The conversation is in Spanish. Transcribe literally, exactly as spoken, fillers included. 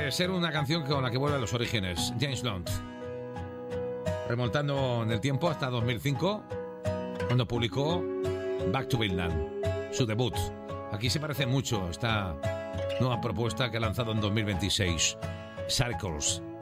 puede ser una canción con la que vuelve a los orígenes. James Blunt. Remontando en el tiempo hasta dos mil cinco, cuando publicó Back to Vietnam, su debut. Aquí se parece mucho a esta nueva propuesta que ha lanzado en dos mil veintiséis, Circles.